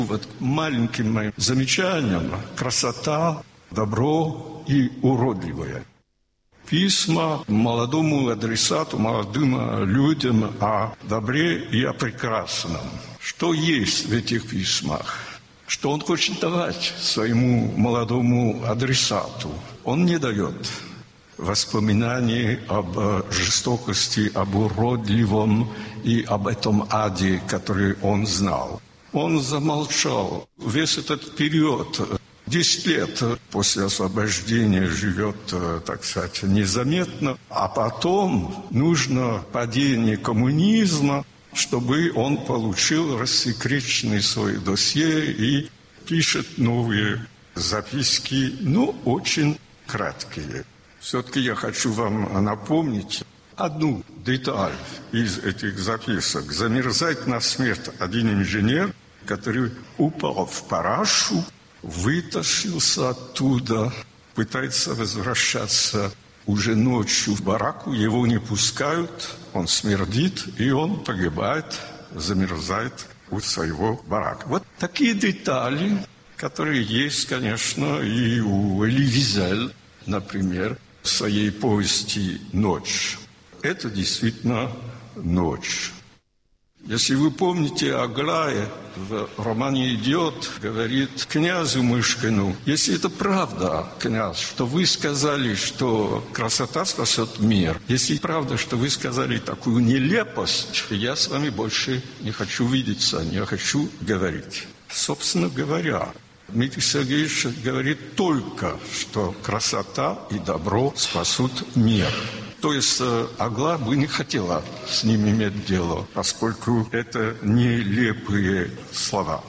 вот маленьким моим замечанием красота, добро и уродливое. Письма молодому адресату, молодым людям о добре и о прекрасном. Что есть в этих письмах? Что он хочет давать своему молодому адресату? Он не дает воспоминаний об жестокости, об уродливом и об этом аде, который он знал. Он замолчал. Весь этот период, 10 лет после освобождения живет, так сказать, незаметно. А потом нужно падение коммунизма, чтобы он получил рассекреченный свой досье и пишет новые записки, но очень краткие. Все-таки я хочу вам напомнить одну деталь из этих записок. Замерзает на смерть один инженер, который упал в парашу, вытащился оттуда, пытается возвращаться уже ночью в бараку, его не пускают, он смердит, и он погибает, замерзает у своего барака. Вот такие детали, которые есть, конечно, и у Эли Визель, например, в своей повести «Ночь». Это действительно ночь. Если вы помните, Аглая в романе «Идиот» говорит князю Мышкину: если это правда, князь, что вы сказали, что красота спасет мир, если правда, что вы сказали такую нелепость, я с вами больше не хочу видеться, не хочу говорить. Собственно говоря, Дмитрий Сергеевич говорит только, что красота и добро спасут мир. То есть Аглая бы не хотела с ним иметь дело, поскольку это нелепые слова.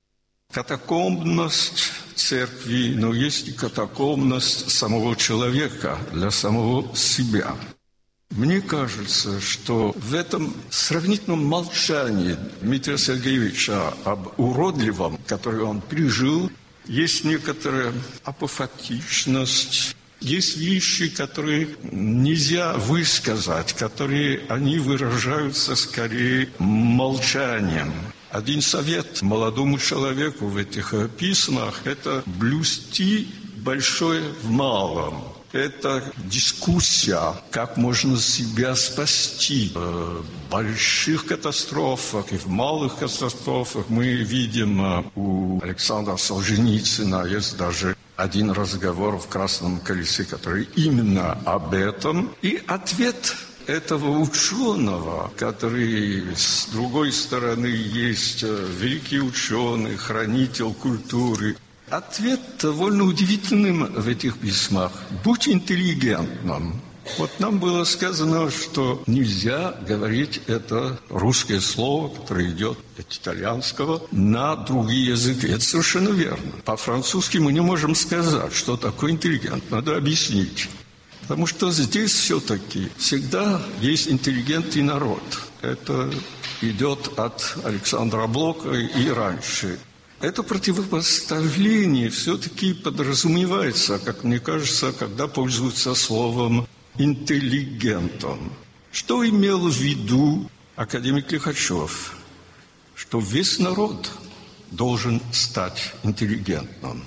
Катакомбность церкви, но есть и катакомбность самого человека для самого себя. Мне кажется, что в этом сравнительном молчании Дмитрия Сергеевича об уродливом, который он пережил, есть некоторая апофатичность. Есть вещи, которые нельзя высказать, которые они выражаются скорее молчанием. Один совет молодому человеку в этих письмах – это блюсти большое в малом. Это дискуссия, как можно себя спасти. В больших катастрофах и в малых катастрофах мы видим у Александра Солженицына есть даже один разговор в «Красном колесе», который именно об этом. И ответ этого ученого, который с другой стороны есть великий ученый, хранитель культуры. Ответ довольно удивительным в этих письмах. Будь интеллигентным. Вот нам было сказано, что нельзя говорить это русское слово, которое идет от итальянского, на другие языки. Это совершенно верно. По-французски мы не можем сказать, что такое интеллигент. Надо объяснить. Потому что здесь все-таки всегда есть интеллигентный народ. Это идет от Александра Блока и раньше. Это противопоставление все-таки подразумевается, как мне кажется, когда пользуются словом «интеллигентом». Что имел в виду академик Лихачев? Что весь народ должен стать интеллигентным.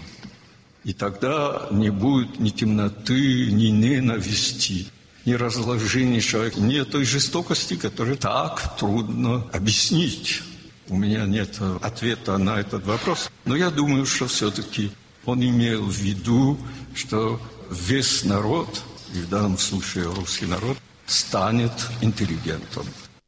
И тогда не будет ни темноты, ни ненависти, ни разложения человека, ни той жестокости, которую так трудно объяснить. У меня нет ответа на этот вопрос. Но я думаю, что все-таки он имел в виду, что весь народ, и в данном случае русский народ, станет интеллигентом.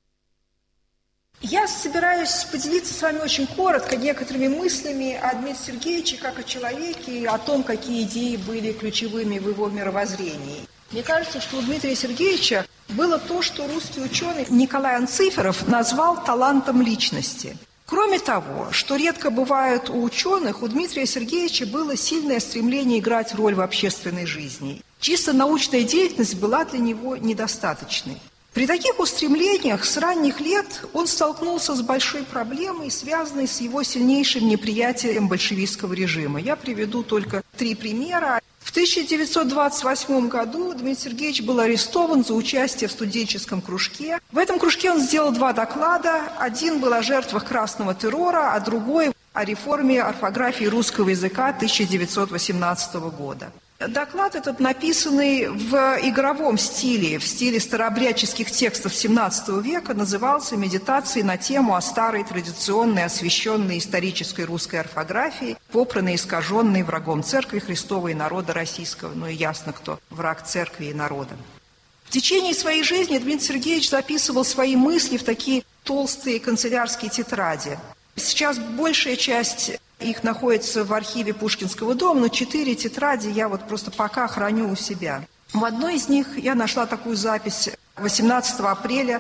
Я собираюсь поделиться с вами очень коротко некоторыми мыслями о Дмитрии Сергеевиче как о человеке и о том, какие идеи были ключевыми в его мировоззрении. Мне кажется, что у Дмитрия Сергеевича было то, что русский ученый Николай Анциферов назвал талантом личности. Кроме того, что редко бывает у ученых, у Дмитрия Сергеевича было сильное стремление играть роль в общественной жизни. Чисто научная деятельность была для него недостаточной. При таких устремлениях с ранних лет он столкнулся с большой проблемой, связанной с его сильнейшим неприятием большевистского режима. Я приведу только 3 примера. В 1928 году Дмитрий Сергеевич был арестован за участие в студенческом кружке. В этом кружке он сделал 2 доклада. Один был о жертвах красного террора, а другой о реформе орфографии русского языка 1918 года. Доклад этот, написанный в игровом стиле, в стиле старообрядческих текстов XVII века, назывался «Медитации на тему о старой традиционной освященной исторической русской орфографии, попранной и искаженной врагом Церкви Христовой и народа российского». Ну и ясно, кто враг Церкви и народа. В течение своей жизни Дмитрий Сергеевич записывал свои мысли в такие толстые канцелярские тетради. Сейчас большая часть их находится в архиве Пушкинского дома, но 4 тетради я вот просто пока храню у себя. В одной из них я нашла такую запись 18 апреля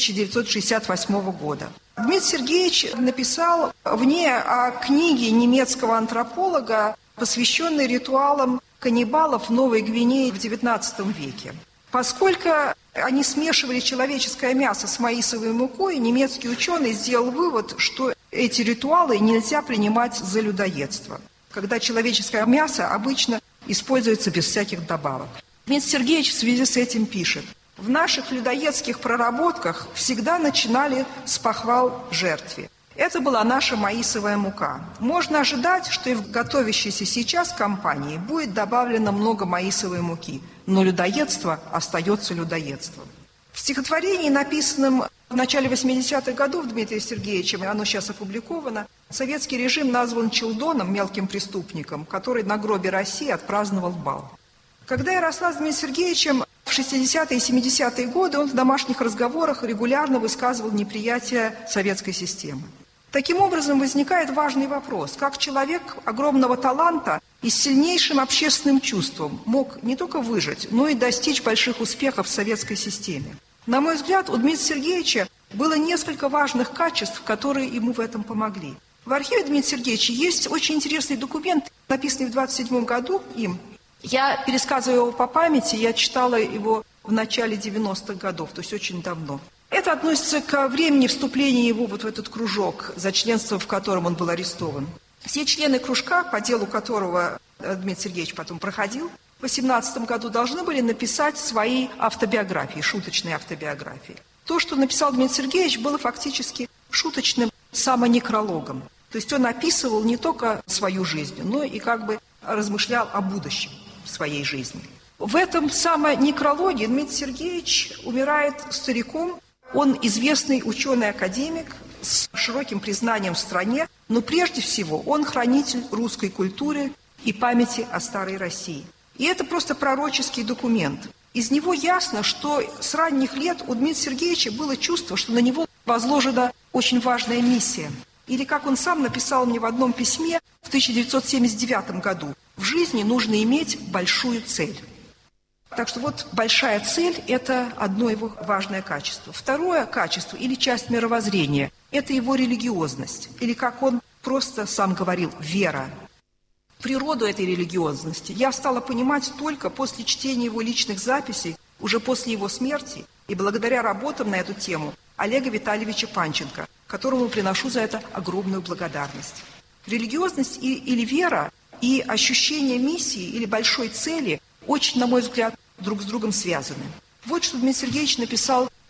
1968 года. Дмитрий Сергеевич написал в ней о книге немецкого антрополога, посвященной ритуалам каннибалов в Новой Гвинее в XIX веке. Поскольку они смешивали человеческое мясо с маисовой мукой, немецкий ученый сделал вывод, что эти ритуалы нельзя принимать за людоедство, когда человеческое мясо обычно используется без всяких добавок. Дмитрий Сергеевич в связи с этим пишет: «В наших людоедских проработках всегда начинали с похвал жертве. Это была наша маисовая мука. Можно ожидать, что и в готовящейся сейчас кампании будет добавлено много маисовой муки, но людоедство остается людоедством». В стихотворении, написанном в начале 80-х годов Дмитрием Сергеевичем, и оно сейчас опубликовано, советский режим назван Челдоном, мелким преступником, который на гробе России отпраздновал бал. Когда я росла с Дмитрием Сергеевичем в 60-е и 70-е годы, он в домашних разговорах регулярно высказывал неприятие советской системы. Таким образом, возникает важный вопрос: как человек огромного таланта и с сильнейшим общественным чувством мог не только выжить, но и достичь больших успехов в советской системе? На мой взгляд, у Дмитрия Сергеевича было несколько важных качеств, которые ему в этом помогли. В архиве Дмитрия Сергеевича есть очень интересный документ, написанный в 1927 году им. Я пересказываю его по памяти, я читала его в начале 90-х годов, то есть очень давно. Это относится к времени вступления его вот в этот кружок, за членство в котором он был арестован. Все члены кружка, по делу которого Дмитрий Сергеевич потом проходил, в 2018 году должны были написать свои автобиографии, шуточные автобиографии. То, что написал Дмитрий Сергеевич, было фактически шуточным самонекрологом. То есть он описывал не только свою жизнь, но и как бы размышлял о будущем своей жизни. В этом самонекрологе Дмитрий Сергеевич умирает стариком. Он известный ученый-академик с широким признанием в стране, но прежде всего он хранитель русской культуры и памяти о старой России. И это просто пророческий документ. Из него ясно, что с ранних лет у Дмитрия Сергеевича было чувство, что на него возложена очень важная миссия. Или, как он сам написал мне в одном письме в 1979 году, в жизни нужно иметь большую цель. Так что вот большая цель – это одно его важное качество. Второе качество или часть мировоззрения – это его религиозность. Или, как он просто сам говорил, вера. Природу этой религиозности я стала понимать только после чтения его личных записей, уже после его смерти, и благодаря работам на эту тему Олега Витальевича Панченко, которому приношу за это огромную благодарность. Религиозность или вера, и ощущение миссии или большой цели очень, на мой взгляд, друг с другом связаны. Вот что Дмитрий Сергеевич написал в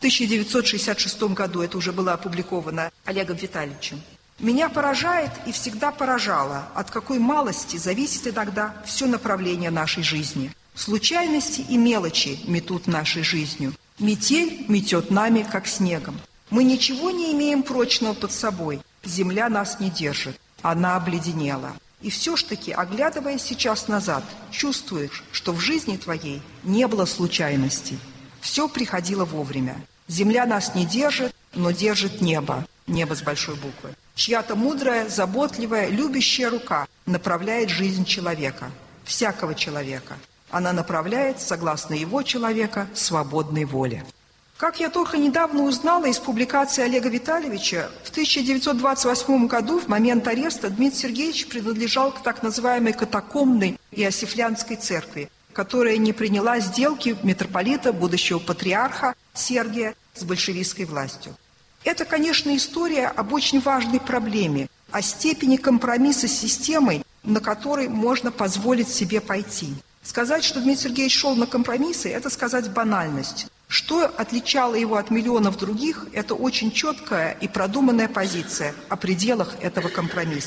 1966 году, это уже было опубликовано Олегом Витальевичем. «Меня поражает и всегда поражало, от какой малости зависит иногда все направление нашей жизни. Случайности и мелочи метут нашей жизнью. Метель метет нами, как снегом. Мы ничего не имеем прочного под собой. Земля нас не держит. Она обледенела. И все ж таки, оглядываясь сейчас назад, чувствуешь, что в жизни твоей не было случайностей. Все приходило вовремя. Земля нас не держит, но держит небо. Небо с большой буквы. Чья-то мудрая, заботливая, любящая рука направляет жизнь человека, всякого человека. Она направляет, согласно его человека, свободной воле». Как я только недавно узнала из публикации Олега Витальевича, в 1928 году, в момент ареста, Дмитрий Сергеевич принадлежал к так называемой катакомбной Иосифлянской церкви, которая не приняла сделки митрополита, будущего патриарха Сергия, с большевистской властью. Это, конечно, история об очень важной проблеме, о степени компромисса с системой, на которой можно позволить себе пойти. Сказать, что Дмитрий Сергеевич шел на компромиссы, это сказать банальность. Что отличало его от миллионов других, это очень четкая и продуманная позиция о пределах этого компромисса.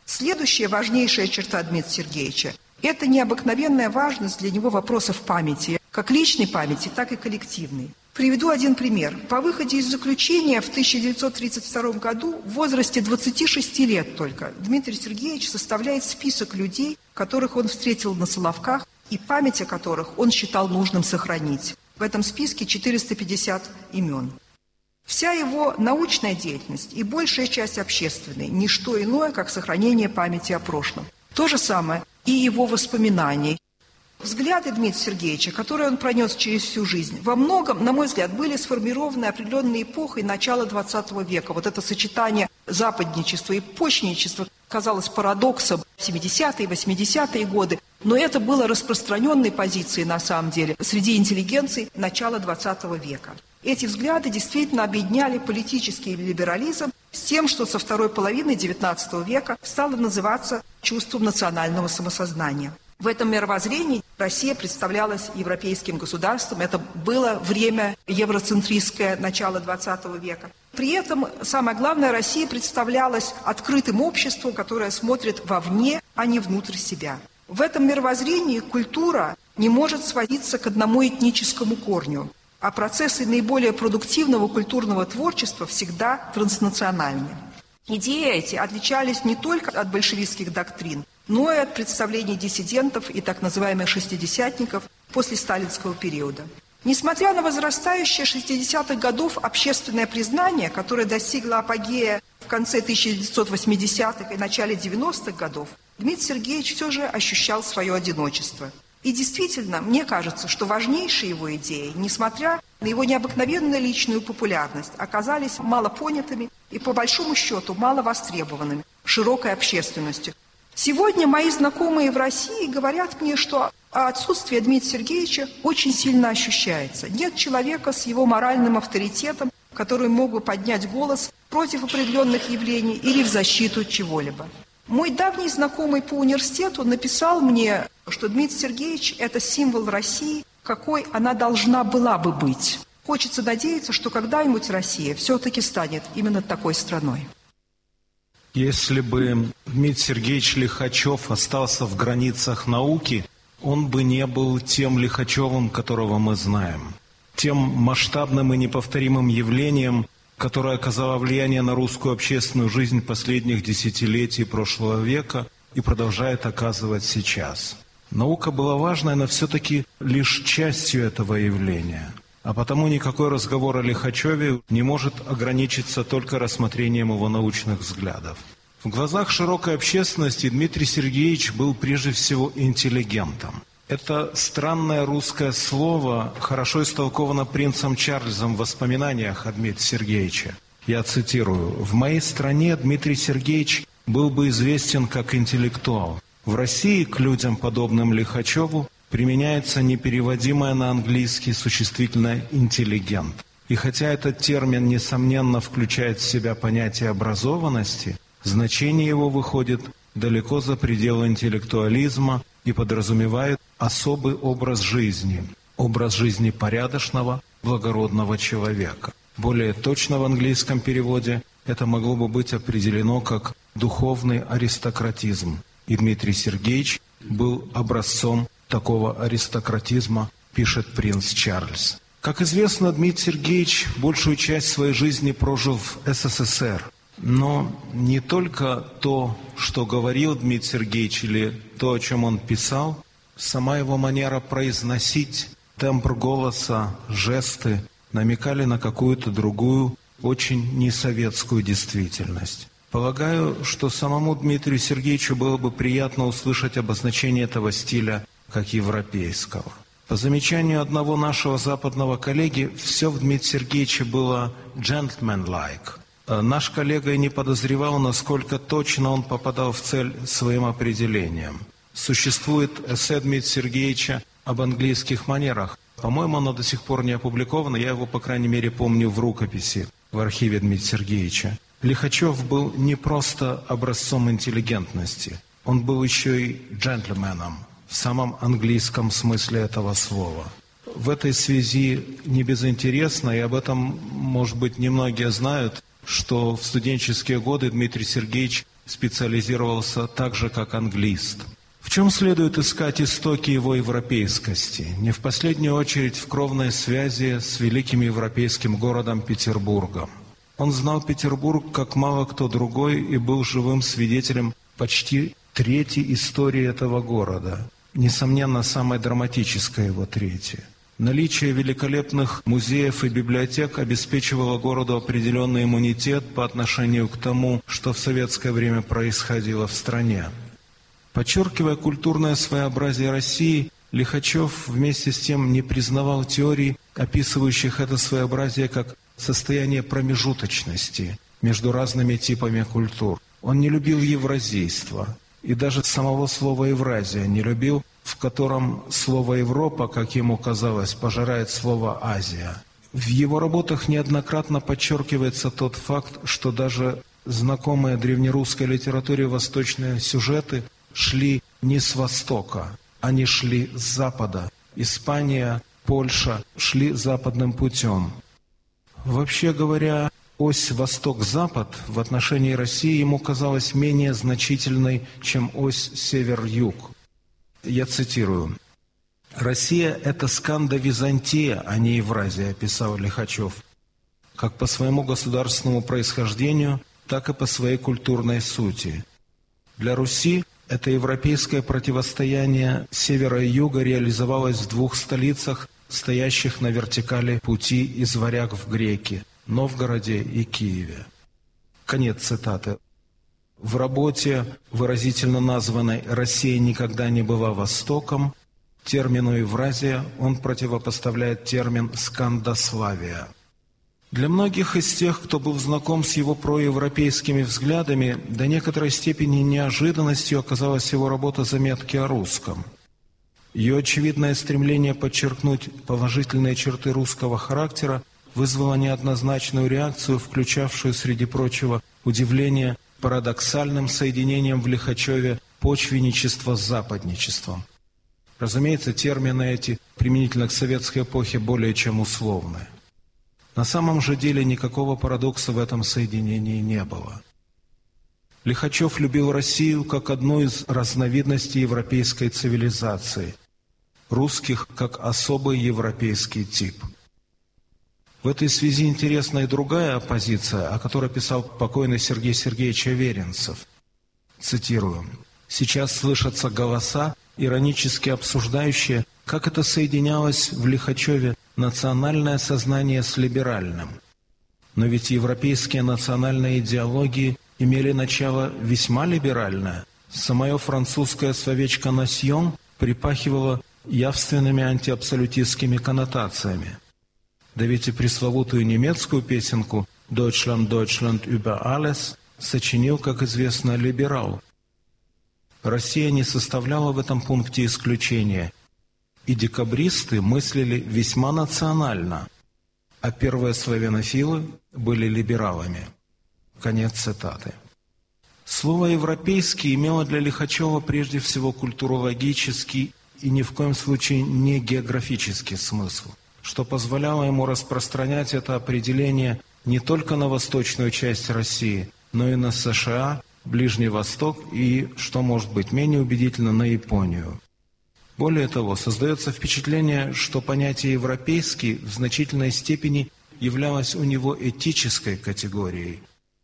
Следующая важнейшая черта Дмитрия Сергеевича – это необыкновенная важность для него вопросов памяти, как личной памяти, так и коллективной. Приведу один пример. По выходе из заключения в 1932 году в возрасте 26 лет только Дмитрий Сергеевич составляет список людей, которых он встретил на Соловках и память о которых он считал нужным сохранить. В этом списке 450 имен. Вся его научная деятельность и большая часть общественной – не что иное, как сохранение памяти о прошлом. То же самое и его воспоминания. Взгляды Дмитрия Сергеевича, которые он пронес через всю жизнь, во многом, на мой взгляд, были сформированы определенной эпохой начала XX века. Вот это сочетание западничества и почничества казалось парадоксом в 70-е, 80-е годы, но это было распространенной позицией, на самом деле, среди интеллигенции начала XX века. Эти взгляды действительно объединяли политический либерализм с тем, что со второй половины XIX века стало называться чувством национального самосознания. В этом мировоззрении Россия представлялась европейским государством. Это было время евроцентристское, начало XX века. При этом, самое главное, Россия представлялась открытым обществом, которое смотрит вовне, а не внутрь себя. В этом мировоззрении культура не может сводиться к одному этническому корню, а процессы наиболее продуктивного культурного творчества всегда транснациональны. Идеи эти отличались не только от большевистских доктрин, но и от представлений диссидентов и так называемых шестидесятников после сталинского периода. Несмотря на возрастающее 60-х годов общественное признание, которое достигло апогея в конце 1980-х и начале 90-х годов, Дмитрий Сергеевич все же ощущал свое одиночество. И действительно, мне кажется, что важнейшие его идеи, несмотря на его необыкновенную личную популярность, оказались малопонятыми и, по большому счету, мало востребованными широкой общественностью. Сегодня мои знакомые в России говорят мне, что отсутствие Дмитрия Сергеевича очень сильно ощущается. Нет человека с его моральным авторитетом, который мог бы поднять голос против определенных явлений или в защиту чего-либо. Мой давний знакомый по университету написал мне, что Дмитрий Сергеевич – это символ России, какой она должна была бы быть. Хочется надеяться, что когда-нибудь Россия все-таки станет именно такой страной. Если бы Дмитрий Сергеевич Лихачев остался в границах науки, он бы не был тем Лихачевым, которого мы знаем. Тем масштабным и неповторимым явлением, которое оказало влияние на русскую общественную жизнь последних десятилетий прошлого века и продолжает оказывать сейчас. Наука была важной, но все-таки лишь частью этого явления. А потому никакой разговор о Лихачеве не может ограничиться только рассмотрением его научных взглядов. В глазах широкой общественности Дмитрий Сергеевич был прежде всего интеллигентом. Это странное русское слово хорошо истолковано принцем Чарльзом в воспоминаниях о Дмитрии Сергеевиче. Я цитирую: «В моей стране Дмитрий Сергеевич был бы известен как интеллектуал. В России к людям, подобным Лихачеву, применяется непереводимое на английский существительное «интеллигент». И хотя этот термин, несомненно, включает в себя понятие образованности, значение его выходит далеко за пределы интеллектуализма и подразумевает особый образ жизни порядочного, благородного человека. Более точно в английском переводе это могло бы быть определено как духовный аристократизм. И Дмитрий Сергеевич был образцом такого аристократизма, пишет принц Чарльз. Как известно, Дмитрий Сергеевич большую часть своей жизни прожил в СССР. Но не только то, что говорил Дмитрий Сергеевич, или то, о чем он писал, сама его манера произносить, тембр голоса, жесты намекали на какую-то другую, очень несоветскую действительность. Полагаю, что самому Дмитрию Сергеевичу было бы приятно услышать обозначение этого стиля как европейского. По замечанию одного нашего западного коллеги, все в Дмитрии Сергеевиче было gentleman-like. Наш коллега и не подозревал, насколько точно он попадал в цель своим определением. Существует эссе Дмитрия Сергеевича об английских манерах. По-моему, оно до сих пор не опубликовано, я его, по крайней мере, помню в рукописи в архиве Дмитрия Сергеевича. Лихачев был не просто образцом интеллигентности, он был еще и джентльменом в самом английском смысле этого слова. В этой связи не безинтересно, и об этом, может быть, немногие знают, что в студенческие годы Дмитрий Сергеевич специализировался так же, как англист. В чем следует искать истоки его европейскости? Не в последнюю очередь в кровной связи с великим европейским городом Петербургом. Он знал Петербург как мало кто другой и был живым свидетелем почти трети истории этого города. Несомненно, самой драматической его трети. Наличие великолепных музеев и библиотек обеспечивало городу определенный иммунитет по отношению к тому, что в советское время происходило в стране. Подчеркивая культурное своеобразие России, Лихачев вместе с тем не признавал теорий, описывающих это своеобразие как состояние промежуточности между разными типами культур. Он не любил евразийство, и даже самого слова «Евразия» не любил, в котором слово «Европа», как ему казалось, пожирает слово «Азия». В его работах неоднократно подчеркивается тот факт, что даже знакомые древнерусской литературе восточные сюжеты шли не с востока, они шли с запада. Испания, Польша шли западным путем. Вообще говоря, ось восток-запад в отношении России ему казалась менее значительной, чем ось север-юг. Я цитирую. «Россия – это Скандо-Византия, а не Евразия», – писал Лихачев, как по своему государственному происхождению, так и по своей культурной сути. Для Руси это европейское противостояние севера и юга реализовалось в двух столицах, стоящих на вертикали пути из варяг в греки – Новгороде и Киеве. Конец цитаты. В работе, выразительно названной «Россия никогда не была Востоком», термину «Евразия» он противопоставляет термин «Скандославия». Для многих из тех, кто был знаком с его проевропейскими взглядами, до некоторой степени неожиданностью оказалась его работа «Заметки о русском». Ее очевидное стремление подчеркнуть положительные черты русского характера вызвало неоднозначную реакцию, включавшую, среди прочего, удивление парадоксальным соединением в Лихачеве почвенничества с западничеством. Разумеется, термины эти применительно к советской эпохе более чем условны. На самом же деле никакого парадокса в этом соединении не было. Лихачев любил Россию как одну из разновидностей европейской цивилизации, русских как особый европейский тип. В этой связи интересна и другая оппозиция, о которой писал покойный Сергей Сергеевич Аверинцев. Цитирую. «Сейчас слышатся голоса, иронически обсуждающие, как это соединялось в Лихачеве национальное сознание с либеральным. Но ведь европейские национальные идеологии имели начало весьма либеральное. Самое французское словечко «насьон» припахивало явственными антиабсолютистскими коннотациями. Да ведь и пресловутую немецкую песенку «Deutschland, Deutschland über alles» сочинил, как известно, либерал. Россия не составляла в этом пункте исключения, и декабристы мыслили весьма национально, а первые славянофилы были либералами». Конец цитаты. Слово «европейский» имело для Лихачева прежде всего культурологический и ни в коем случае не географический смысл, что позволяло ему распространять это определение не только на восточную часть России, но и на США, Ближний Восток и, что может быть менее убедительно, на Японию. Более того, создается впечатление, что понятие «европейский» в значительной степени являлось у него этической категорией.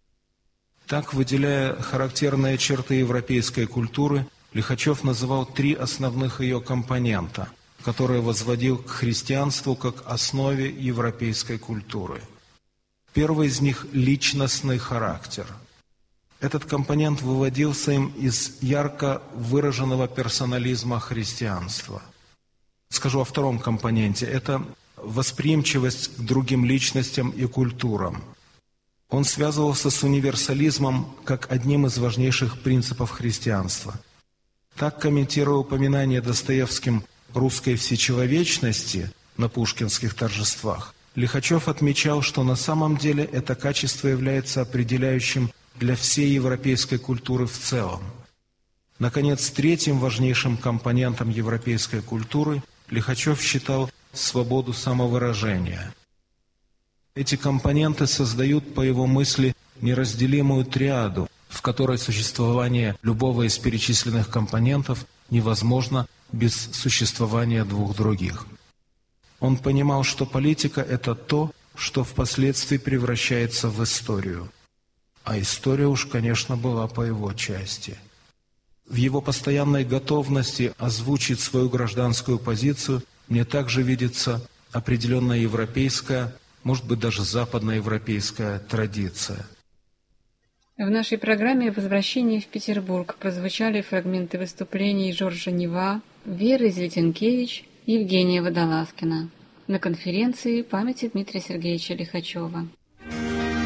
Так, выделяя характерные черты европейской культуры, Лихачев называл три основных ее компонента, которые возводил к христианству как основе европейской культуры. Первый из них – личностный характер. Этот компонент выводился им из ярко выраженного персонализма христианства. Скажу о втором компоненте – это восприимчивость к другим личностям и культурам. Он связывался с универсализмом как одним из важнейших принципов христианства. Так, комментируя упоминание Достоевским русской всечеловечности на пушкинских торжествах, Лихачев отмечал, что на самом деле это качество является определяющим для всей европейской культуры в целом. Наконец, третьим важнейшим компонентом европейской культуры Лихачев считал свободу самовыражения. Эти компоненты создают, по его мысли, неразделимую триаду, в которой существование любого из перечисленных компонентов невозможно без существования двух других. Он понимал, что политика – это то, что впоследствии превращается в историю. А история уж, конечно, была по его части. В его постоянной готовности озвучить свою гражданскую позицию мне также видится определенная европейская, может быть, даже западноевропейская традиция. В нашей программе «Возвращение в Петербург» прозвучали фрагменты выступлений Жоржа Нева, Веры Зелетенкевич и Евгения Водолазкина на конференции памяти Дмитрия Сергеевича Лихачева.